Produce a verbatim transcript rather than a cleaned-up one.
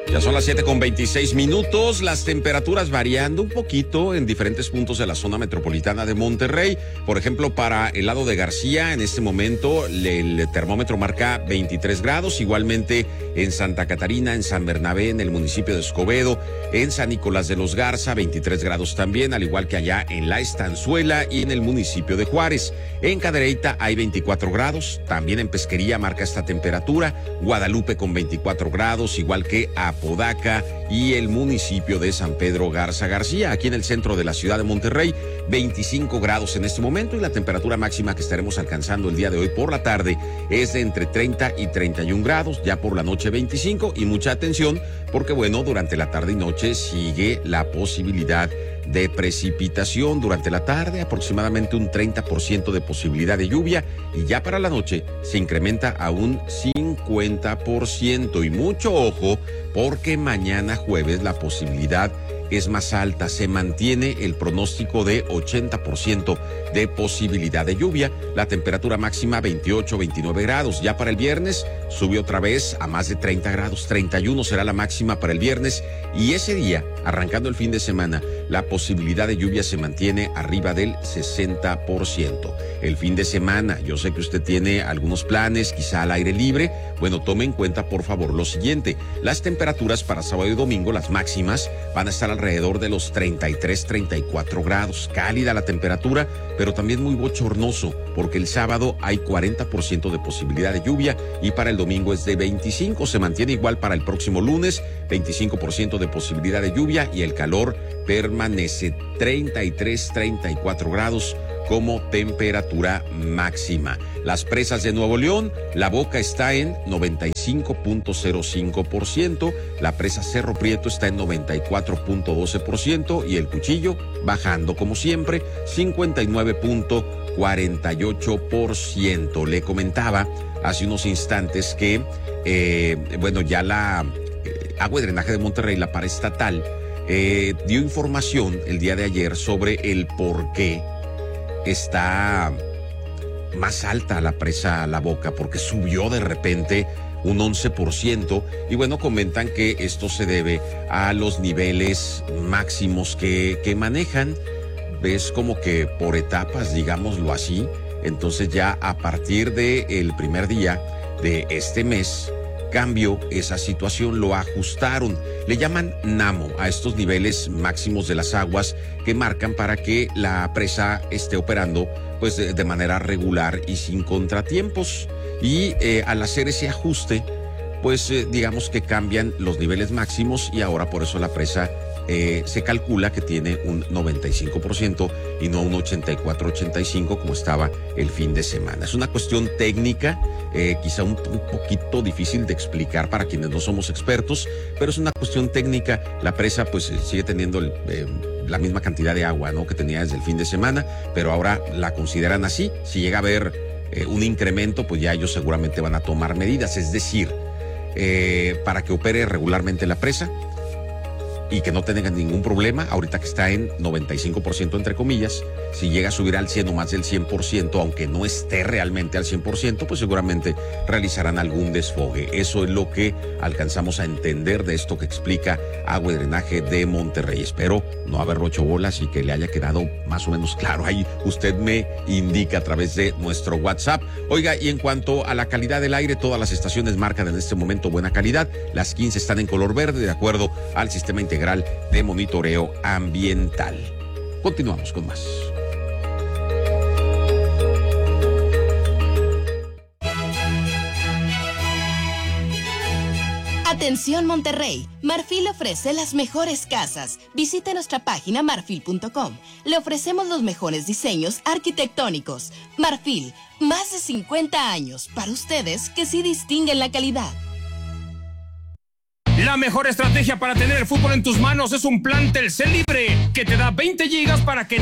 Ya son las siete con veintiséis minutos, las temperaturas variando un poquito en diferentes puntos de la zona metropolitana de Monterrey. Por ejemplo, para el lado de García, en este momento el termómetro marca veintitrés grados, igualmente en Santa Catarina, en San Bernabé, en el municipio de Escobedo, en San Nicolás de los Garza, veintitrés grados también, al igual que allá en La Estanzuela y en el municipio de Juárez. En Cadereyta hay veinticuatro grados, también en Pesquería marca esta temperatura, Guadalupe con veinticuatro grados, igual que a Podaca y el municipio de San Pedro Garza García. Aquí en el centro de la ciudad de Monterrey, veinticinco grados en este momento, y la temperatura máxima que estaremos alcanzando el día de hoy por la tarde es de entre treinta y treinta y un grados, ya por la noche veinticinco, y mucha atención porque bueno, durante la tarde y noche sigue la posibilidad de precipitación. Durante la tarde aproximadamente un treinta por ciento de posibilidad de lluvia, y ya para la noche se incrementa a un cincuenta por ciento. Y mucho ojo, porque mañana jueves la posibilidad es más alta. Se mantiene el pronóstico de ochenta por ciento de posibilidad de lluvia. La temperatura máxima veintiocho, veintinueve grados. Ya para el viernes sube otra vez a más de treinta grados. treinta y uno será la máxima para el viernes. Y ese día, arrancando el fin de semana, la posibilidad de lluvia se mantiene arriba del sesenta por ciento. El fin de semana, yo sé que usted tiene algunos planes, quizá al aire libre. Bueno, tome en cuenta por favor lo siguiente. Las temperaturas para sábado y domingo, las máximas, van a estar alrededor de los treinta y tres, treinta y cuatro grados. Cálida la temperatura, pero también muy bochornoso, porque el sábado hay cuarenta por ciento de posibilidad de lluvia y para el domingo es de veinticinco. Se mantiene igual para el próximo lunes, veinticinco por ciento de posibilidad de lluvia, y el calor permanece treinta y tres, treinta y cuatro grados como temperatura máxima. Las presas de Nuevo León, la Boca está en noventa y cinco punto cero cinco por ciento, la presa Cerro Prieto está en noventa y cuatro punto doce por ciento y el Cuchillo bajando como siempre, cincuenta y nueve punto cuarenta y ocho por ciento. Le comentaba hace unos instantes que, eh, bueno, ya la eh, Agua y Drenaje de Monterrey, la paraestatal, eh, dio información el día de ayer sobre el por qué está más alta la presa La Boca, porque subió de repente un once por ciento, y bueno, comentan que esto se debe a los niveles máximos que, que manejan. Ves como que por etapas, digámoslo así. Entonces ya a partir del primer día de este mes cambió esa situación, lo ajustaron. Le llaman NAMO a estos niveles máximos de las aguas que marcan para que la presa esté operando pues de, de manera regular y sin contratiempos. Y eh, al hacer ese ajuste, pues eh, digamos que cambian los niveles máximos, y ahora por eso la presa eh, se calcula que tiene un noventa y cinco por ciento y no un ochenta y cuatro, ochenta y cinco como estaba el fin de semana. Es una cuestión técnica, eh, quizá un, un poquito difícil de explicar para quienes no somos expertos, pero es una cuestión técnica. La presa pues sigue teniendo el, eh, la misma cantidad de agua, ¿no?, que tenía desde el fin de semana, pero ahora la consideran así. Si llega a haber eh, un incremento, pues ya ellos seguramente van a tomar medidas, es decir, eh, para que opere regularmente la presa y que no tengan ningún problema. Ahorita que está en noventa y cinco por ciento entre comillas, si llega a subir al cien o más del cien por ciento, aunque no esté realmente al cien por ciento, pues seguramente realizarán algún desfogue. Eso es lo que alcanzamos a entender de esto que explica Agua y Drenaje de Monterrey. Espero no haberlo hecho bolas y que le haya quedado más o menos claro. Ahí usted me indica a través de nuestro WhatsApp. Oiga, y en cuanto a la calidad del aire, todas las estaciones marcan en este momento buena calidad. Las quince están en color verde de acuerdo al sistema integral de monitoreo ambiental. Continuamos con más. Atención Monterrey, Marfil ofrece las mejores casas. Visite nuestra página marfil punto com. Le ofrecemos los mejores diseños arquitectónicos. Marfil, más de cincuenta años para ustedes que sí distinguen la calidad. La mejor estrategia para tener el fútbol en tus manos es un plan Telcel Libre que te da veinte gigas para que